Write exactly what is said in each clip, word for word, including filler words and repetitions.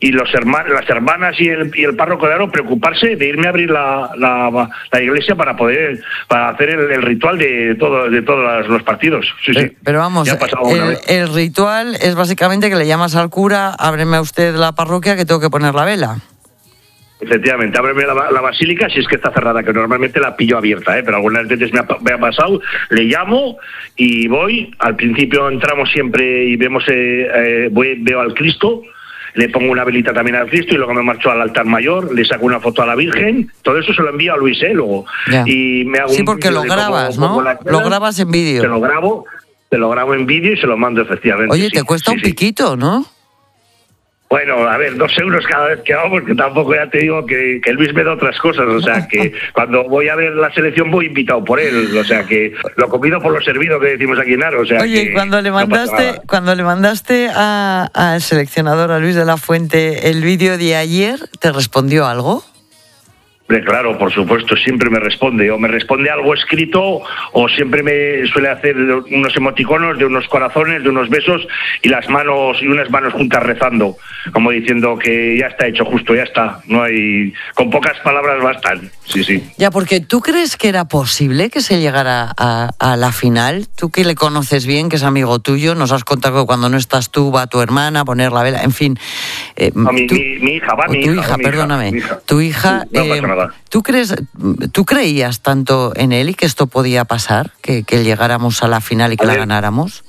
y los hermanos, las hermanas y el, y el párroco de Aro preocuparse de irme a abrir la, la, la iglesia para poder para hacer el, el ritual de todo de todos los partidos. Sí, pero, sí. pero vamos, el, el ritual es básicamente que le llamas al cura, ábreme a usted la parroquia que tengo que poner la vela. Efectivamente, ábreme la, la basílica si es que está cerrada, que normalmente la pillo abierta, ¿eh? Pero algunas veces me ha, me ha pasado, le llamo y voy, al principio entramos siempre y vemos, eh, eh, voy, veo al Cristo, le pongo una velita también al Cristo y luego me marcho al altar mayor, le saco una foto a la Virgen, todo eso se lo envío a Luis, ¿eh? Luego. Ya. Y me hago sí, un porque lo grabas, como, ¿no? como Lo grabas en vídeo. Se lo grabo, se lo grabo en vídeo y se lo mando efectivamente. Oye, sí, te cuesta sí, un sí. piquito, ¿no? Bueno, a ver, dos euros cada vez que hago, porque tampoco ya te digo que, que Luis me da otras cosas, o sea, que cuando voy a ver la selección voy invitado por él, o sea, que lo comido por lo servido que decimos aquí en Aro, o sea. Oye, que cuando le mandaste, no cuando le mandaste a, al seleccionador, a Luis de la Fuente, el vídeo de ayer, ¿te respondió algo? Claro, por supuesto, siempre me responde, o me responde algo escrito, o siempre me suele hacer unos emoticonos de unos corazones, de unos besos, y las manos, y unas manos juntas rezando, como diciendo que ya está hecho justo, ya está, no hay, con pocas palabras bastan, sí, sí. Ya, porque ¿tú crees que era posible que se llegara a, a la final? Tú que le conoces bien, que es amigo tuyo, nos has contado que cuando no estás tú va tu hermana a poner la vela, en fin. Eh, no, mi, tú, mi, mi hija, va, mi tu hija, hija, mi perdóname, hija, mi hija. tu hija... No pasa eh, nada. ¿Tú crees, tú creías tanto en él y que esto podía pasar, que, que llegáramos a la final y que la ganáramos?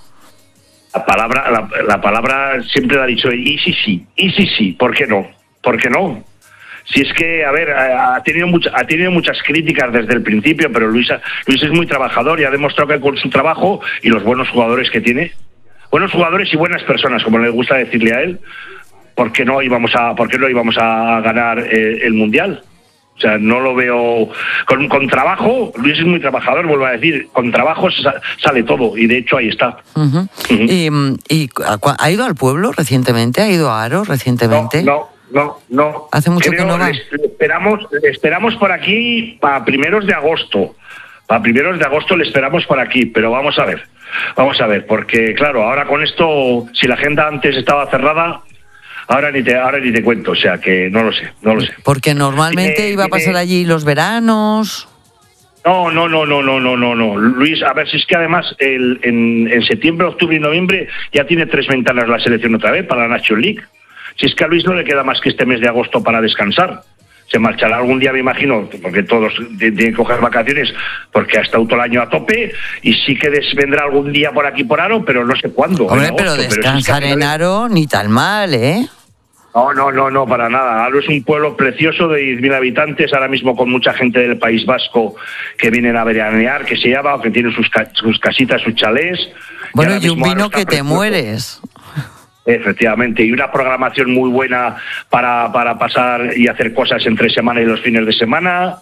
La palabra, la, la palabra siempre la ha dicho, y sí, sí, y sí, sí, ¿por qué no? ¿Por qué no? Si es que, a ver, ha tenido, mucha, ha tenido muchas críticas desde el principio, pero Luis, Luis es muy trabajador y ha demostrado que con su trabajo y los buenos jugadores que tiene, buenos jugadores y buenas personas, como le gusta decirle a él, ¿por qué no íbamos a, por qué no íbamos a ganar eh, el Mundial? O sea, no lo veo... Con, con trabajo, Luis es muy trabajador, vuelvo a decir, con trabajo sale todo, y de hecho ahí está. Uh-huh. Uh-huh. ¿Y, y ha ido al pueblo recientemente? ¿Ha ido a Aro recientemente? No, no, no. no. ¿Hace mucho Creo, que no va? Le, le esperamos, le esperamos por aquí para primeros de agosto. Para primeros de agosto le esperamos por aquí, pero vamos a ver. Vamos a ver, porque claro, ahora con esto, si la agenda antes estaba cerrada... Ahora ni te ahora ni te cuento, o sea que no lo sé, no lo sé. Porque normalmente tiene, iba a pasar tiene... allí los veranos. No, no, no, no, no, no, no, no. Luis, a ver si es que además el, en, en septiembre, octubre y noviembre ya tiene tres ventanas la selección otra vez para la National League. Si es que a Luis no le queda más que este mes de agosto para descansar. Se marchará algún día, me imagino, porque todos tienen que coger vacaciones, porque ha estado todo el año a tope, y sí que vendrá algún día por aquí por Aro, pero no sé cuándo. Hombre, agosto, pero descansar pero si es que en Aro ni tan mal, ¿eh? No, no, no, no, para nada. Aro es un pueblo precioso de diez mil habitantes, ahora mismo con mucha gente del País Vasco que vienen a veranear, que se llama, o que tienen sus, ca- sus casitas, sus chalés. Bueno, y, y un vino que te precioso. mueres. Efectivamente, y una programación muy buena para, para pasar y hacer cosas entre semana y los fines de semana,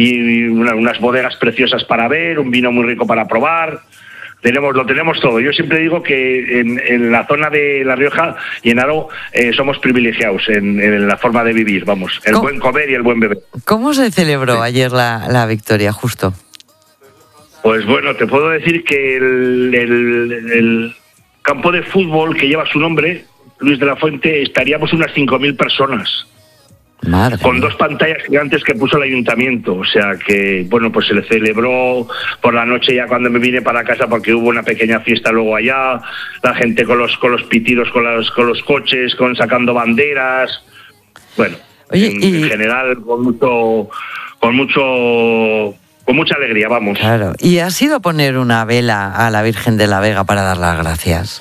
y una, unas bodegas preciosas para ver, un vino muy rico para probar. Tenemos, lo tenemos todo. Yo siempre digo que en, en la zona de La Rioja y en Aro eh, somos privilegiados en, en la forma de vivir, vamos, el ¿Cómo? buen comer y el buen beber. ¿Cómo se celebró Sí. ayer la, la victoria, justo? Pues bueno, te puedo decir que el, el, el campo de fútbol que lleva su nombre, Luis de la Fuente, estaríamos unas cinco mil personas. Madre Con mía. dos pantallas gigantes que puso el ayuntamiento, o sea que, bueno, pues se le celebró por la noche ya cuando me vine para casa, porque hubo una pequeña fiesta luego allá, la gente con los con los pitidos, con los con los coches, con sacando banderas, bueno, Oye, en, y... en general con mucho, con mucho, con mucha alegría, vamos. Claro, ¿y has ido a poner una vela a la Virgen de la Vega para dar las gracias?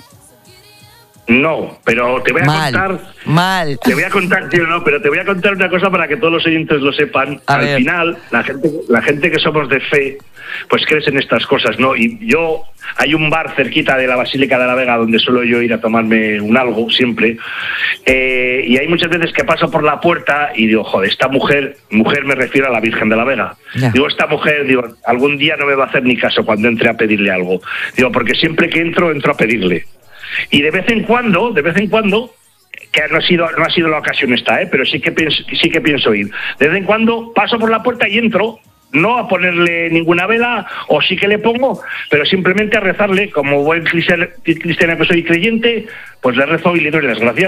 No, pero te voy a mal, contar... Mal, Te voy a contar, tío, no, pero te voy a contar una cosa para que todos los oyentes lo sepan. A Al ver. final, la gente, la gente que somos de fe, pues crees en estas cosas, ¿no? Y yo, hay un bar cerquita de la Basílica de la Vega donde suelo yo ir a tomarme un algo siempre, eh, y hay muchas veces que paso por la puerta y digo, joder, esta mujer, mujer me refiero a la Virgen de la Vega. Ya. Digo, esta mujer, digo, algún día no me va a hacer ni caso cuando entre a pedirle algo. Digo, porque siempre que entro, entro a pedirle. Y de vez en cuando, de vez en cuando, que no ha sido no ha sido la ocasión esta, ¿eh? Pero sí que pienso, sí que pienso ir. De vez en cuando paso por la puerta y entro, no a ponerle ninguna vela, o sí que le pongo, pero simplemente a rezarle, como buen cristiano, cristiano que soy creyente, pues le rezo y le doy las gracias.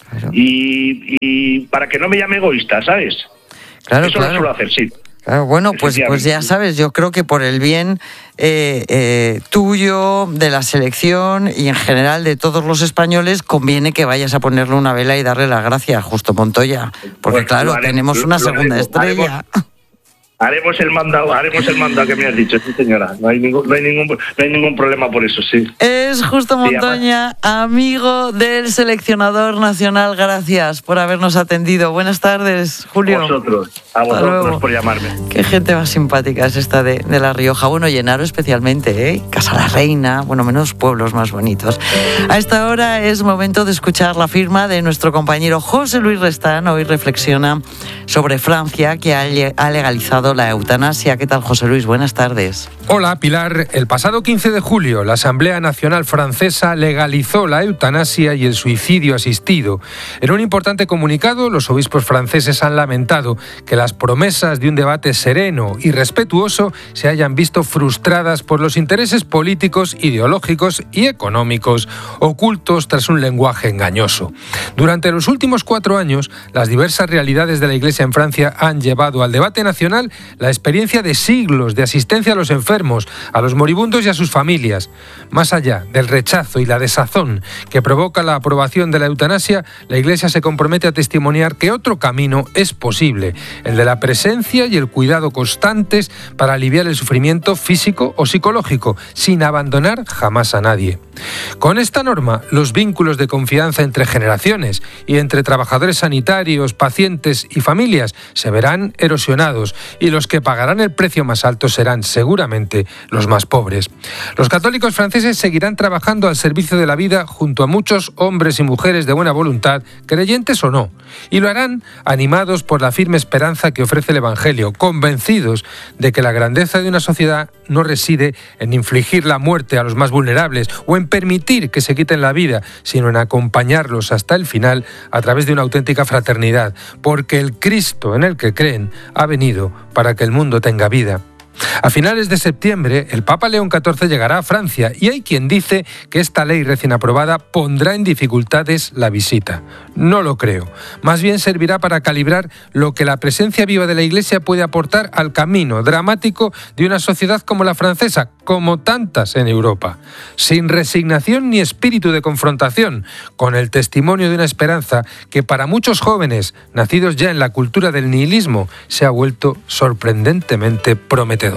Claro. Y, y para que no me llame egoísta, ¿sabes? Claro, Eso claro. lo suelo hacer, sí. Claro, bueno, pues, pues ya sabes, yo creo que por el bien eh, eh, tuyo, de la selección y en general de todos los españoles, conviene que vayas a ponerle una vela y darle las gracias, Justo Montoya. Porque Bueno, claro, haremos, tenemos una segunda haremos, estrella. Haremos. Haremos el mandado, haremos el mandado que me has dicho, sí señora. No hay ningún, no hay ningún, no hay ningún problema por eso, sí. Es Justo Montoya, sí, amigo del seleccionador nacional. Gracias por habernos atendido. Buenas tardes, Julio. A vosotros, a vosotros por llamarme. Qué gente más simpática es esta de, de La Rioja. Bueno, Llenaro especialmente, ¿eh? Casa la Reina, bueno, menos pueblos más bonitos. A esta hora es momento de escuchar la firma de nuestro compañero José Luis Restán. Hoy reflexiona sobre Francia, que ha legalizado la eutanasia. ¿Qué tal, José Luis? Buenas tardes. Hola, Pilar. El pasado quince de julio, la Asamblea Nacional Francesa legalizó la eutanasia y el suicidio asistido. En un importante comunicado, los obispos franceses han lamentado que las promesas de un debate sereno y respetuoso se hayan visto frustradas por los intereses políticos, ideológicos y económicos ocultos tras un lenguaje engañoso. Durante los últimos cuatro años, las diversas realidades de la Iglesia en Francia han llevado al debate nacional la experiencia de siglos de asistencia a los enfermos, a los moribundos y a sus familias. Más allá del rechazo y la desazón que provoca la aprobación de la eutanasia, la Iglesia se compromete a testimoniar que otro camino es posible, el de la presencia y el cuidado constantes para aliviar el sufrimiento físico o psicológico, sin abandonar jamás a nadie. Con esta norma, los vínculos de confianza entre generaciones y entre trabajadores sanitarios, pacientes y familias se verán erosionados, y los que pagarán el precio más alto serán seguramente los más pobres. Los católicos franceses seguirán trabajando al servicio de la vida junto a muchos hombres y mujeres de buena voluntad, creyentes o no, y lo harán animados por la firme esperanza que ofrece el Evangelio, convencidos de que la grandeza de una sociedad no reside en infligir la muerte a los más vulnerables o en permitir que se quiten la vida, sino en acompañarlos hasta el final a través de una auténtica fraternidad, porque el Cristo en el que creen ha venido para que el mundo tenga vida. A finales de septiembre, el Papa León catorce llegará a Francia y hay quien dice que esta ley recién aprobada pondrá en dificultades la visita. No lo creo. Más bien servirá para calibrar lo que la presencia viva de la Iglesia puede aportar al camino dramático de una sociedad como la francesa, como tantas en Europa. Sin resignación ni espíritu de confrontación, con el testimonio de una esperanza que para muchos jóvenes, nacidos ya en la cultura del nihilismo, se ha vuelto sorprendentemente prometedora.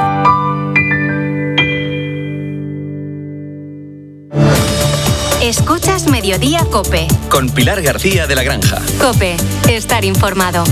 Escuchas Mediodía COPE. Con Pilar García de la Granja. COPE, estar informado.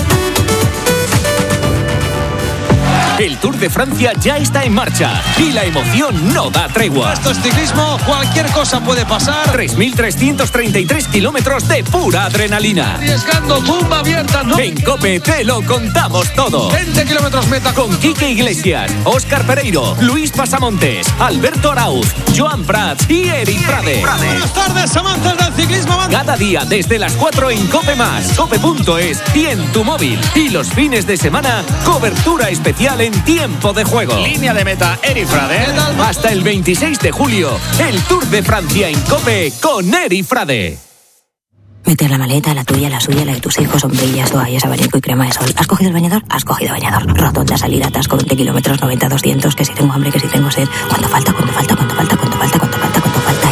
El Tour de Francia ya está en marcha y la emoción no da tregua. Esto es ciclismo, cualquier cosa puede pasar. tres mil trescientos treinta y tres kilómetros de pura adrenalina. Arriesgando, tumba abierta, ¿no? En COPE te lo contamos todo. veinte kilómetros meta. Con Quique Iglesias, Óscar Pereiro, Luis Pasamontes, Alberto Arauz, Joan Prats y Eric Frade. Buenas tardes, amantes del ciclismo. Cada día desde las cuatro en COPE más, cope punto es y en tu móvil. Y los fines de semana, cobertura especial en tiempo de juego. Línea de meta, Eric Frade. Hasta el veintiséis de julio, el Tour de Francia en COPE con Eric Frade. Meter la maleta, la tuya, la suya, la de tus hijos, sombrillas, toallas, abanico y crema de sol. ¿Has cogido el bañador? Has cogido bañador. Rotonda, salida, atasco, veinte kilómetros, noventa, doscientos, que si tengo hambre, que si tengo sed. ¿Cuánto falta? ¿Cuánto falta? ¿Cuánto falta? ¿Cuánto falta? ¿Cuánto falta? ¿Cuánto falta?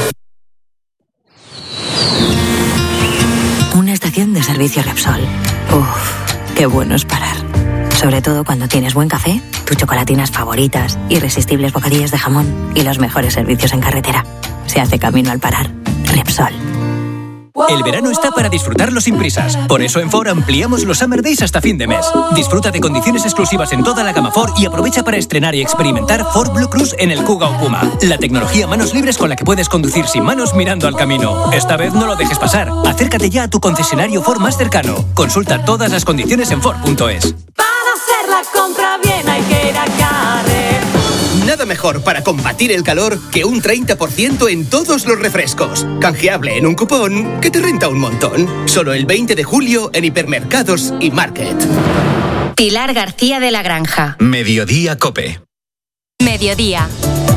Y... una estación de servicio Repsol. Uff, qué bueno es parar. Sobre todo cuando tienes buen café, tus chocolatinas favoritas, irresistibles bocadillos de jamón y los mejores servicios en carretera. Se hace camino al parar. Repsol. El verano está para disfrutarlo sin prisas. Por eso en Ford ampliamos los Summer Days hasta fin de mes. Disfruta de condiciones exclusivas en toda la gama Ford y aprovecha para estrenar y experimentar Ford Blue Cruise en el Kuga o Puma. La tecnología manos libres con la que puedes conducir sin manos mirando al camino. Esta vez no lo dejes pasar. Acércate ya a tu concesionario Ford más cercano. Consulta todas las condiciones en Ford punto es. Para hacer la compra bien hay que ir a Carrefour. Nada mejor para combatir el calor que un treinta por ciento en todos los refrescos. Canjeable en un cupón que te renta un montón. Solo el veinte de julio en hipermercados y Market. Pilar García de la Granja. Mediodía COPE. Mediodía.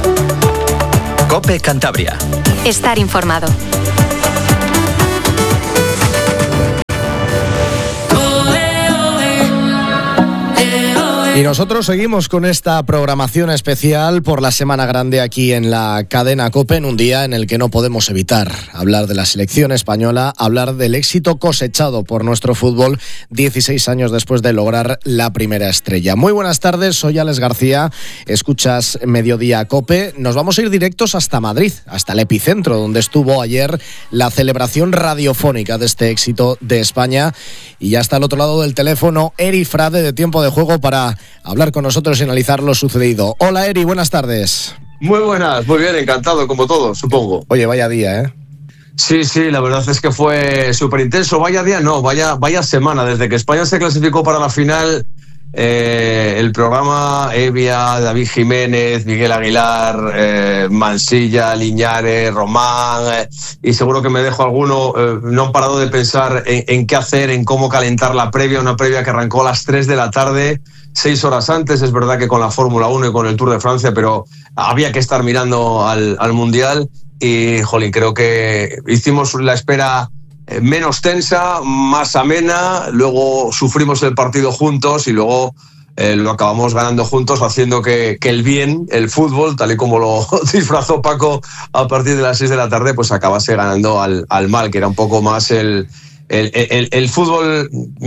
COPE Cantabria. Estar informado. Y nosotros seguimos con esta programación especial por la Semana Grande aquí en la cadena COPE, en un día en el que no podemos evitar hablar de la selección española, hablar del éxito cosechado por nuestro fútbol dieciséis años después de lograr la primera estrella. Muy buenas tardes, soy Alex García, escuchas Mediodía COPE. Nos vamos a ir directos hasta Madrid, hasta el epicentro, donde estuvo ayer la celebración radiofónica de este éxito de España. Y ya está al otro lado del teléfono Eri Frade, de Tiempo de Juego, para hablar con nosotros y analizar lo sucedido. Hola Eri, buenas tardes. Muy buenas, muy bien, encantado como todos, supongo. Oye, vaya día, ¿eh? Sí, sí, la verdad es que fue súper intenso. Vaya día, no, vaya, vaya semana. Desde que España se clasificó para la final, eh, el programa Evia, David Jiménez, Miguel Aguilar, eh, Mansilla, Liñares, Román, eh, y seguro que me dejo alguno, eh, no han parado de pensar en, en qué hacer, en cómo calentar la previa, una previa que arrancó a las tres de la tarde, seis horas antes. Es verdad que con la Fórmula uno y con el Tour de Francia, pero había que estar mirando al, al Mundial. Y, jolín, creo que hicimos la espera menos tensa, más amena, luego sufrimos el partido juntos y luego eh, lo acabamos ganando juntos, haciendo que, que el bien, el fútbol, tal y como lo disfrazó Paco a partir de las seis de la tarde, pues acabase ganando al, al mal, que era un poco más el... El, el, el fútbol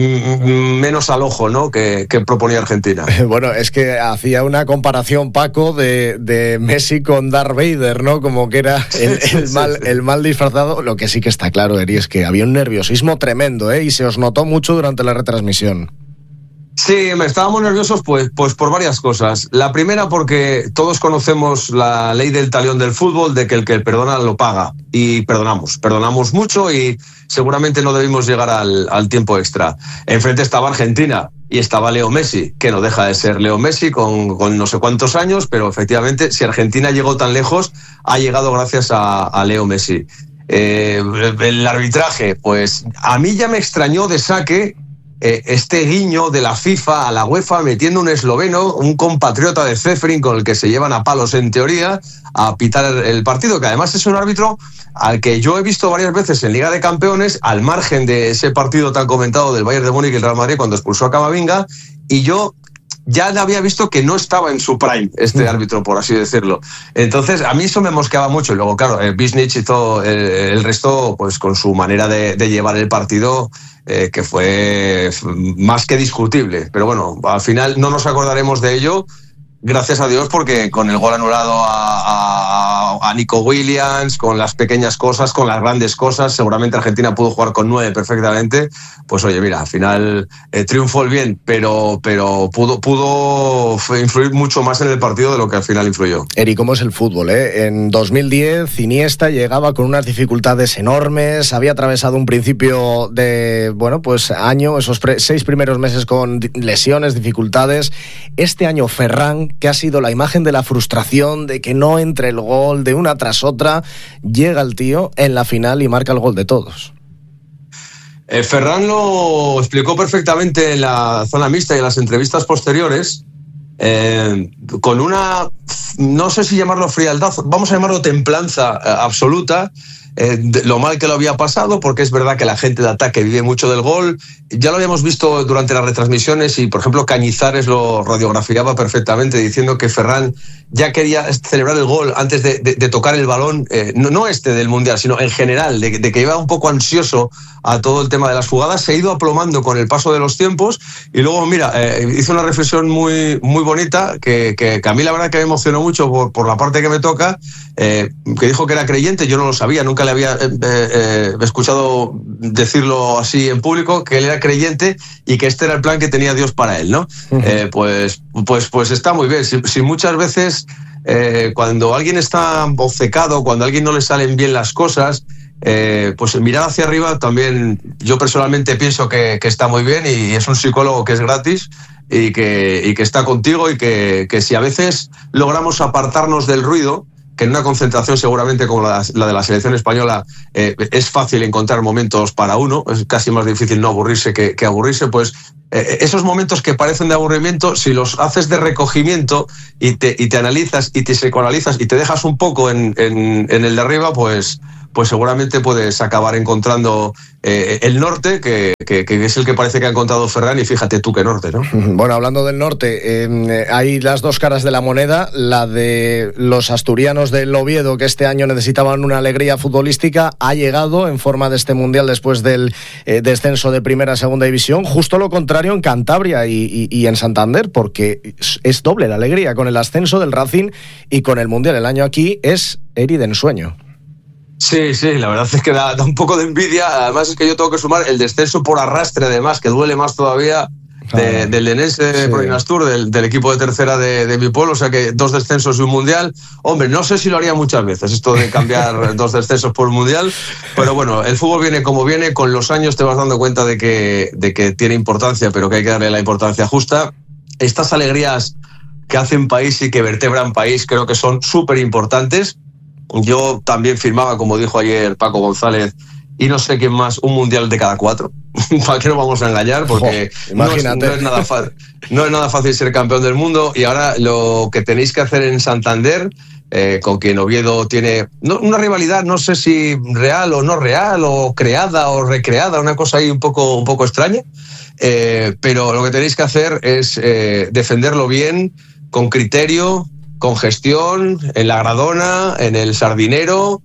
menos al ojo, ¿no?, que, que proponía Argentina. Bueno, es que hacía una comparación, Paco, de, de Messi con Darth Vader, ¿no? Como que era el, el, mal, el mal disfrazado. Lo que sí que está claro, Eri, es que había un nerviosismo tremendo, ¿eh? Y se os notó mucho durante la retransmisión. Sí, estábamos nerviosos pues, pues por varias cosas. La primera, porque todos conocemos la ley del talión del fútbol, de que el que perdona lo paga. Y perdonamos, perdonamos mucho y seguramente no debimos llegar al, al tiempo extra. Enfrente estaba Argentina y estaba Leo Messi, que no deja de ser Leo Messi con, con no sé cuántos años, pero efectivamente si Argentina llegó tan lejos, ha llegado gracias a, a Leo Messi. Eh, el arbitraje, pues a mí ya me extrañó de saque este guiño de la FIFA a la UEFA, metiendo un esloveno, un compatriota de Ceferin con el que se llevan a palos en teoría, a pitar el partido, que además es un árbitro al que yo he visto varias veces en Liga de Campeones, al margen de ese partido tan comentado del Bayern de Múnich y el Real Madrid cuando expulsó a Camavinga, y yo ya había visto que no estaba en su prime este árbitro, por así decirlo. Entonces a mí eso me mosqueaba mucho. Y luego, claro, Bisnich y todo el, el resto, pues con su manera de, de llevar el partido, eh, que fue más que discutible. Pero bueno, al final no nos acordaremos de ello, gracias a Dios, porque con el gol anulado a, a, a Nico Williams, con las pequeñas cosas, con las grandes cosas, seguramente Argentina pudo jugar con nueve perfectamente. Pues oye, mira, al final eh, triunfó el bien, pero, pero pudo, pudo influir mucho más en el partido de lo que al final influyó. Eri, ¿cómo es el fútbol, eh? En dos mil diez, Iniesta llegaba con unas dificultades enormes, había atravesado un principio de, bueno, pues año, esos pre- seis primeros meses con lesiones, dificultades. Este año Ferran, que ha sido la imagen de la frustración, de que no entre el gol, de una tras otra, llega el tío en la final y marca el gol de todos. Eh, Ferran lo explicó perfectamente en la zona mixta y en las entrevistas posteriores, eh, con una, no sé si llamarlo frialdad, vamos a llamarlo templanza eh, absoluta, eh, de lo mal que lo había pasado, porque es verdad que la gente de ataque vive mucho del gol. Ya lo habíamos visto durante las retransmisiones y, por ejemplo, Cañizares lo radiografiaba perfectamente, diciendo que Ferran ya quería celebrar el gol antes de, de, de tocar el balón, eh, no, no este del Mundial, sino en general, de, de que iba un poco ansioso a todo el tema de las jugadas. Se ha ido aplomando con el paso de los tiempos y luego, mira, eh, hizo una reflexión muy, muy bonita que, que, que a mí la verdad que me emocionó mucho por, por la parte que me toca, eh, que dijo que era creyente. Yo no lo sabía, nunca le había eh, eh, escuchado decirlo así en público, que él era creyente y que este era el plan que tenía Dios para él, ¿no? Uh-huh. Eh, pues, pues, pues está muy bien. Si, si muchas veces eh, cuando alguien está obcecado, cuando a alguien no le salen bien las cosas, eh, pues mirar hacia arriba también, yo personalmente pienso que, que está muy bien, y es un psicólogo que es gratis y que, y que está contigo, y que, que si a veces logramos apartarnos del ruido, que en una concentración seguramente como la, la de la selección española eh, es fácil encontrar momentos para uno, es casi más difícil no aburrirse que, que aburrirse, pues eh, esos momentos que parecen de aburrimiento, si los haces de recogimiento y te, y te analizas y te psicoanalizas y te dejas un poco en, en, en el de arriba, pues, pues seguramente puedes acabar encontrando eh, el norte, que, que, que es el que parece que ha encontrado Ferran, y fíjate tú qué norte, ¿no? Bueno, hablando del norte, eh, hay las dos caras de la moneda, la de los asturianos del Oviedo, que este año necesitaban una alegría futbolística, ha llegado en forma de este Mundial después del eh, descenso de Primera a Segunda División, justo lo contrario en Cantabria y, y, y en Santander, porque es doble la alegría, con el ascenso del Racing y con el Mundial. El año aquí es Eri de ensueño. Sí, sí, la verdad es que da, da un poco de envidia. Además es que yo tengo que sumar el descenso por arrastre, además, que duele más todavía de, ah, del Lenense sí. Proinastur, del, del equipo de tercera de, de mi pueblo. O sea que dos descensos y un mundial. Hombre, no sé si lo haría muchas veces, esto de cambiar dos descensos por un mundial. Pero bueno, el fútbol viene como viene. Con los años te vas dando cuenta de que, de que tiene importancia, pero que hay que darle la importancia justa. Estas alegrías que hacen país y que vertebran país creo que son súper importantes. Yo también firmaba, como dijo ayer Paco González, y no sé quién más, un mundial de cada cuatro. ¿Para qué nos vamos a engañar? Porque oh, no, es, no, es nada fa- no es nada fácil ser campeón del mundo. Y ahora lo que tenéis que hacer en Santander, eh, con quien Oviedo tiene no, una rivalidad, no sé si real o no real, o creada o recreada, una cosa ahí un poco, un poco extraña. Eh, pero lo que tenéis que hacer es eh, defenderlo bien, con criterio, con gestión, en la Gradona, en el Sardinero,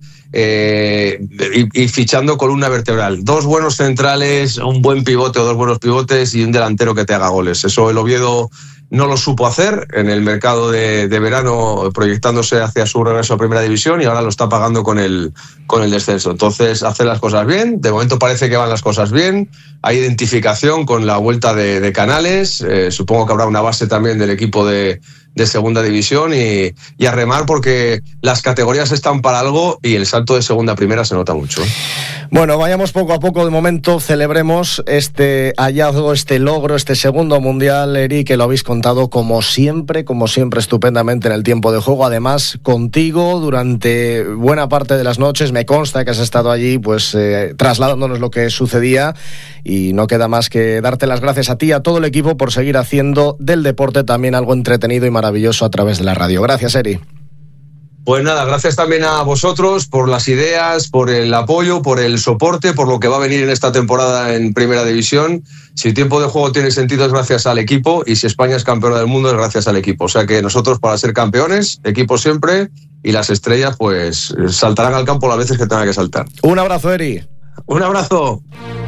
eh, y, y fichando columna vertebral. Dos buenos centrales, un buen pivote o dos buenos pivotes y un delantero que te haga goles. Eso el Oviedo no lo supo hacer en el mercado de, de verano, proyectándose hacia su regreso a Primera División, y ahora lo está pagando con el, con el descenso. Entonces, hacer las cosas bien. De momento parece que van las cosas bien. Hay identificación con la vuelta de, de Canales. Eh, supongo que habrá una base también del equipo de, de Segunda División, y, y a remar, porque las categorías están para algo y el salto de Segunda a Primera se nota mucho. Bueno, vayamos poco a poco. De momento celebremos este hallazgo, este logro, este segundo mundial, Eri, que lo habéis contado como siempre, como siempre estupendamente en el tiempo de juego. Además, contigo durante buena parte de las noches, me consta que has estado allí pues eh, trasladándonos lo que sucedía, y no queda más que darte las gracias a ti y a todo el equipo por seguir haciendo del deporte también algo entretenido y maravilloso a través de la radio. Gracias, Eri. Pues nada, gracias también a vosotros por las ideas, por el apoyo, por el soporte, por lo que va a venir en esta temporada en Primera División. Si el tiempo de juego tiene sentido es gracias al equipo, y si España es campeona del mundo es gracias al equipo. O sea que nosotros, para ser campeones, equipo siempre, y las estrellas pues saltarán al campo las veces que tengan que saltar. Un abrazo, Eri. Un abrazo.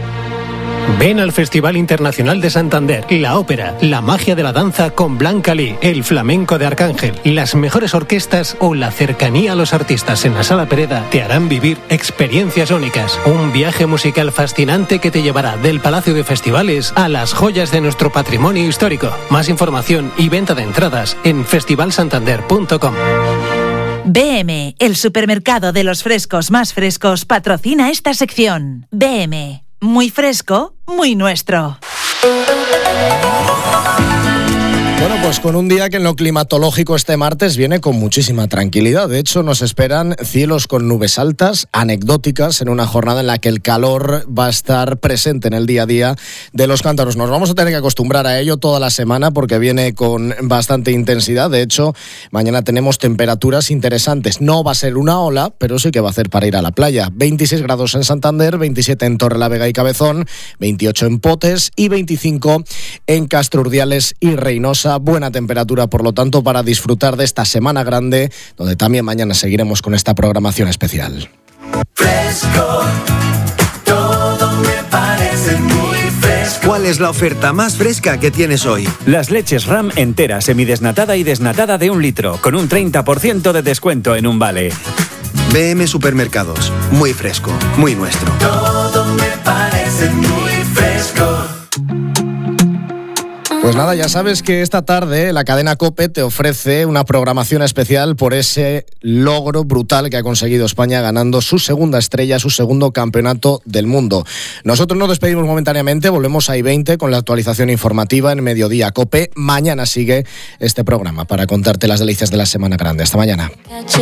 Ven al Festival Internacional de Santander, la ópera, la magia de la danza con Blanca Lee, el flamenco de Arcángel, las mejores orquestas o la cercanía a los artistas en la Sala Pereda te harán vivir experiencias únicas. Un viaje musical fascinante que te llevará del Palacio de Festivales a las joyas de nuestro patrimonio histórico. Más información y venta de entradas en festival santander punto com. B M, el supermercado de los frescos más frescos, patrocina esta sección. B M, muy fresco, muy nuestro. Bueno, pues con un día que en lo climatológico este martes viene con muchísima tranquilidad. De hecho, nos esperan cielos con nubes altas, anecdóticas, en una jornada en la que el calor va a estar presente en el día a día de los cántabros. Nos vamos a tener que acostumbrar a ello toda la semana porque viene con bastante intensidad. De hecho, mañana tenemos temperaturas interesantes. No va a ser una ola, pero sí que va a hacer para ir a la playa. veintiséis grados en Santander, veintisiete en Torrelavega y Cabezón, veintiocho en Potes y veinticinco en Castrurdiales y Reynosa. Buena temperatura, por lo tanto, para disfrutar de esta semana grande, donde también mañana seguiremos con esta programación especial. Fresco, todo me parece muy fresco. ¿Cuál es la oferta más fresca que tienes hoy? Las leches Ram entera, semidesnatada y desnatada de un litro, con un treinta por ciento de descuento en un vale. B M Supermercados, muy fresco, muy nuestro. Todo me parece muy fresco. Pues nada, ya sabes que esta tarde la cadena COPE te ofrece una programación especial por ese logro brutal que ha conseguido España ganando su segunda estrella, su segundo campeonato del mundo. Nosotros nos despedimos momentáneamente, volvemos a I veinte con la actualización informativa en Mediodía COPE. Mañana sigue este programa para contarte las delicias de la Semana Grande. Hasta mañana.